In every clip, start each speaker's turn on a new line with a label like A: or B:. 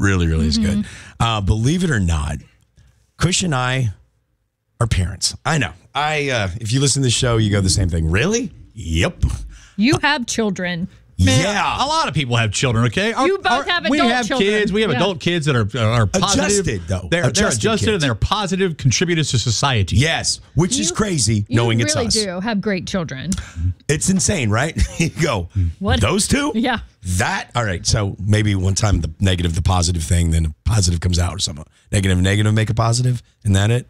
A: really, really is good. Believe it or not, Kush and I are parents. I know. If you listen to the show, you go the same thing. Really? Yep.
B: You have children.
A: Yeah.
C: A lot of people have children, okay?
B: You both have adult
C: We have
B: children.
C: kids. We have adult kids that are positive.
A: Adjusted, though.
C: They're adjusted
A: kids.
C: and they're positive contributors to society.
A: Yes, which is crazy knowing it's us.
B: You really do have great children.
A: It's insane, right? You go,
B: What?
A: Those two?
B: Yeah.
A: That? All right. So maybe one time the negative, the positive thing, then a positive comes out or something. Negative, make a positive. Isn't that it?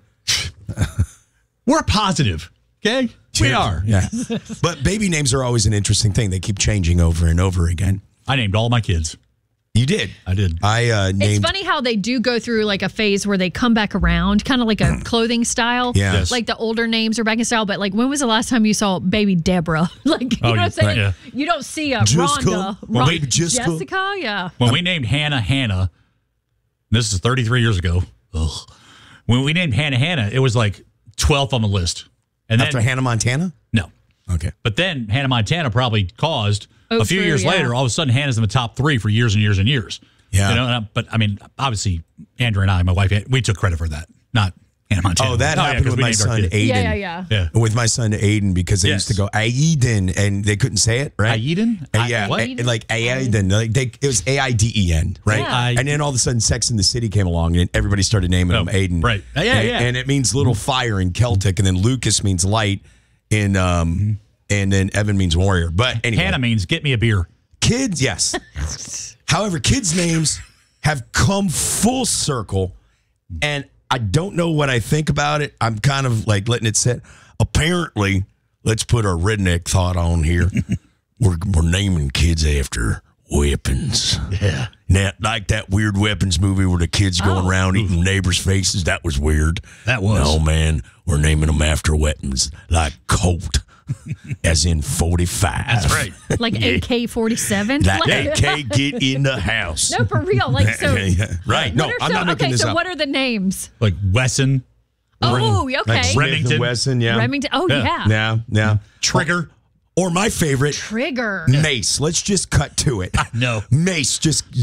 C: We're positive, okay? We are.
A: Yeah. But baby names are always an interesting thing. They keep changing over and over again.
C: I named all my kids.
A: You did?
C: I did.
A: I named...
B: It's funny how they do go through like a phase where they come back around, kind of like a clothing style.
A: Yeah. Yes.
B: Like the older names are back in style, but like when was the last time you saw baby Deborah? Like, you know what I'm saying?
C: right, yeah.
B: You don't see a
A: Jessica.
B: Rhonda.
A: Jessica.
B: Jessica, yeah.
C: When we named Hannah, this is 33 years ago. Ugh. When we named Hannah, it was like 12th on the list. And
A: After Hannah Montana?
C: No.
A: Okay.
C: But then Hannah Montana probably caused
B: Oh,
C: a few
B: true,
C: years
B: yeah.
C: later, all of a sudden Hannah's in the top 3 for years and years and years.
A: Yeah.
C: You know, but I mean, obviously, Andrew and I, my wife, we took credit for that, not Hannah Montana.
A: Oh, that happened
C: 'cause
A: with
C: we
A: my
C: named our
A: son
C: kid.
A: Aiden.
B: Yeah.
A: With my son Aiden, because they used to go Aiden and they couldn't say it, right?
C: Aiden?
A: Yeah.
C: What?
A: Like Aiden. Like it was AIDEN, right?
B: Yeah.
A: And then all of a sudden Sex and the City came along and everybody started naming him Aiden.
C: right. Yeah,
A: and,
C: yeah.
A: And it means little fire in Celtic, and then Lucas means light in and then Evan means warrior. But anyway.
C: Hannah means get me a beer.
A: Kids, yes. However, kids' names have come full circle, and I don't know what I think about it. I'm kind of like letting it sit. Apparently, let's put our redneck thought on here. We're naming kids after weapons.
C: Yeah.
A: Now, like that weird weapons movie where the kids going around eating neighbors' faces. That was weird.
C: That was.
A: No, man, we're naming them after weapons like Colt, as in 45.
C: That's right.
B: Like AK-47?
A: That
B: Like-
A: AK get in the house.
B: No, for real. Like, so.
A: Right. No, I'm not making this
B: so
A: up.
B: what are the names?
C: Like Wesson,
B: Oh, okay.
A: Like Smith
C: Remington.
A: and Wesson, yeah.
B: Remington. Oh,
C: Yeah.
B: yeah.
A: Yeah.
C: Trigger.
A: Or my favorite,
B: Trigger.
A: Mace. Let's just cut to it.
C: No.
A: Mace,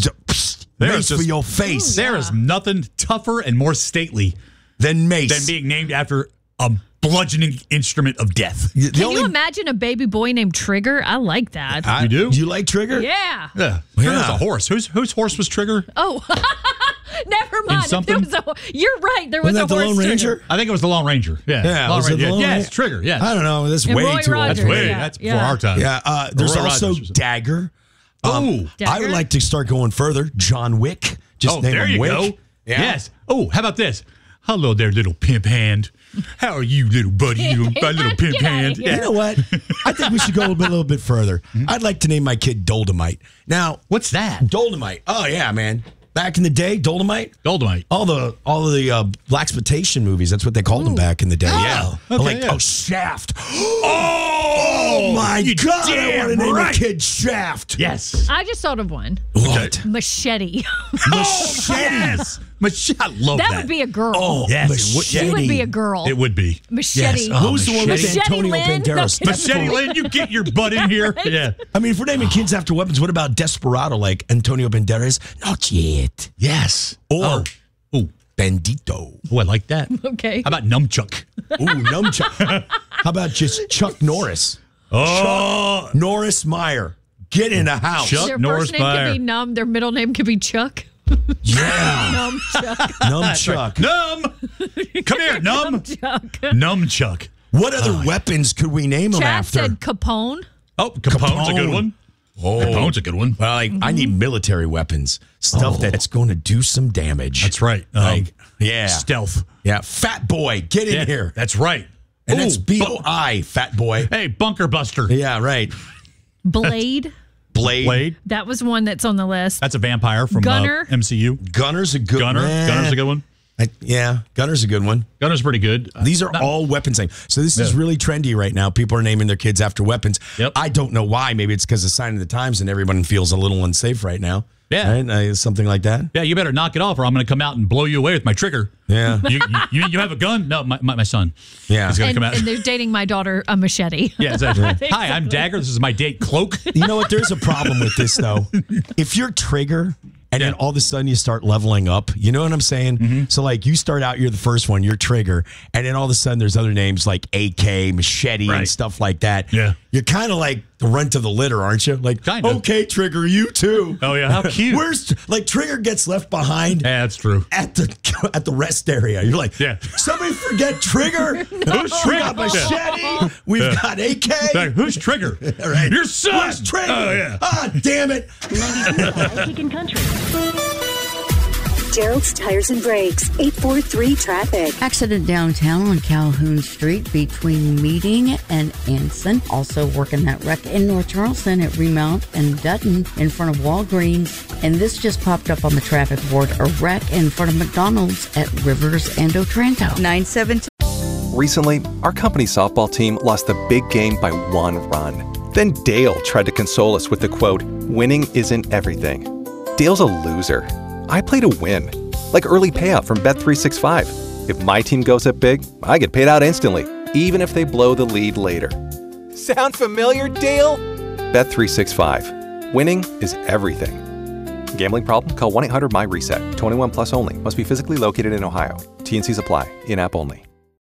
A: Mace for your face.
C: There is nothing tougher and more stately
A: Then Mace.
C: than being named after a bludgeoning instrument of death.
A: The
B: Can
A: only-
B: you imagine a baby boy named Trigger? I like that.
A: I-
C: You do?
A: You like Trigger?
B: Yeah.
C: Yeah. Trigger's a horse. Whose horse was Trigger?
B: Oh, never mind.
C: something?
B: You're right. There was
A: Wasn't
B: a
A: that the
B: horse
A: Lone
B: Trigger.
A: Ranger?
C: I think it was the Lone Ranger. Yeah.
A: Yeah,
C: Lone
A: was it
C: Ranger.
A: the Lone
C: Yes,
A: Ranger?
C: Trigger. Yes.
A: I don't know. That's
B: And
A: way
B: Roy
A: too
B: Rogers.
A: old.
C: Way.
B: Yeah,
C: That's
B: yeah.
C: before our time.
A: Yeah, there's
C: Roy
A: also
C: Rogers.
A: Dagger.
C: Oh.
A: I
B: Dagger?
A: would like to start going further. John Wick. Just name
C: there
A: him
C: you
A: Wick.
C: go.
A: Yeah.
C: Yes. Oh, how about this? Hello there, little pimp hand. How are you, little buddy? My little pimp
B: Get outta
C: hand.
B: here.
A: You know what? I think we should go a little bit further. I'd like to name my kid Dolomite. Now,
C: What's that?
A: Dolomite. Oh yeah, man. Back in the day, Dolomite.
C: Dolomite.
A: All the blaxploitation movies. That's what they called them back in the day. Yeah.
C: okay,
A: Like
C: yeah.
A: Shaft. Oh my
C: you
A: God! I
C: damn
A: want to name
C: right.
A: a kid Shaft.
C: Yes.
B: I just thought of one.
A: What?
B: Machete.
A: Machete.
C: Yes. I love that.
B: That would be a girl.
A: Oh,
C: Yes,
A: Machete.
B: She would be a girl.
C: It would be.
B: Machete.
C: Yes. Oh,
A: Who's the one with
C: Machete.
A: Antonio
B: Lynn?
A: Banderas?
C: Machete Lynn, you get your butt in here. Yeah.
A: I mean, if we're naming kids after weapons, what about Desperado, like Antonio Banderas? Not yet.
C: Yes.
A: Or
C: Oh,
A: Bandito.
C: oh, I like that.
B: Okay.
C: How about Numchuck?
A: Ooh, Numchuck. How about just Chuck Norris?
C: Oh,
A: Norris Meyer. Get in the house.
C: Chuck
B: Their
C: Norris
B: first name
C: Meyer.
B: could be Numb. Their middle name could be Chuck.
A: Yeah.
B: Numb Chuck.
A: Numchuck.
C: Numb. Come here, Numb.
B: Chuck.
C: Numchuck.
A: What other weapons could we name them
B: Chad
A: after?
B: said Capone.
C: Oh, Capone's a good
A: Capone.
C: one.
A: Oh.
C: Capone's a good one.
A: Well, I need military weapons. Stuff that's going to do some damage.
C: That's right.
A: Yeah.
C: Stealth.
A: Yeah. Fat boy, get in
C: Yeah,
A: here.
C: That's right.
A: And that's
C: Ooh,
A: B-O-I, fat boy.
C: Hey, Bunker Buster.
A: Yeah, right.
B: Blade.
A: Blade.
C: Blade.
B: That was one that's on the list.
C: That's a vampire from
B: Gunner.
C: MCU.
A: Gunner's a good
C: Gunner.
A: one.
C: Gunner's a good one.
A: Yeah, Gunner's a good one.
C: Gunner's pretty good.
A: These are all weapons names. So this is
C: Yeah.
A: really trendy right now. People are naming their kids after weapons.
C: Yep.
A: I don't know why. Maybe it's because of sign of the times and everyone feels a little unsafe right now.
C: Yeah.
A: Right? Something like that.
C: Yeah, you better knock it off, or I'm going to come out and blow you away with my trigger.
A: Yeah.
C: You have a gun? No, my son.
A: Yeah.
C: He's going to
B: and,
C: come out.
B: and they're dating my daughter a machete.
C: Yeah, exactly. Hi, I'm Dagger. This is my date, Cloak.
A: You know what? There's a problem with this, though. If you're Trigger And then all of a sudden you start leveling up. You know what I'm saying? So like you start out, you're the first one, you're Trigger. And then all of a sudden there's other names like AK, Machete, and stuff like that.
C: Yeah.
A: You're kind of like the runt of the litter, aren't you? Like, okay, Trigger, you too.
C: Oh, yeah. How cute.
A: Where's, like, Trigger gets left behind.
C: Yeah, that's true.
A: At the rest area. You're like, somebody forget Trigger.
C: Who's Trigger?
A: We got Machete. We've got AK.
C: Like, who's Trigger?
A: Right.
C: Your son.
A: Where's Trigger?
C: Oh, yeah.
A: Ah, damn it.
D: Gerald's Tires and Brakes, 843 traffic.
E: Accident downtown on Calhoun Street between Meeting and Anson. Also working that wreck in North Charleston at Remount and Dutton in front of Walgreens. And this just popped up on the traffic board. A wreck in front of McDonald's at Rivers and Otranto.
F: 917.
G: Recently, our company softball team lost the big game by 1 run. Then Dale tried to console us with the quote, "Winning isn't everything." Dale's a loser. I play to win, like early payout from Bet365. If my team goes up big, I get paid out instantly, even if they blow the lead later. Sound familiar, Dale? Bet365. Winning is everything. Gambling problem? Call 1-800-MY-RESET. 21 plus only. Must be physically located in Ohio. T&Cs apply. In-app only.